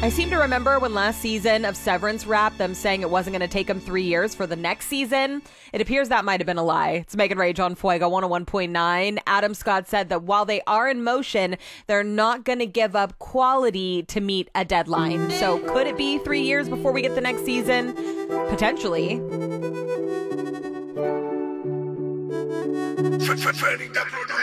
I seem to remember when last season of Severance wrapped, them saying it wasn't going to take them 3 years for the next season. It appears that might have been a lie. It's Megan Rage on Fuego 101.9. Adam Scott said that while they are in motion, they're not going to give up quality to meet a deadline. So could it be 3 years before we get the next season? Potentially. Freddy the Producer.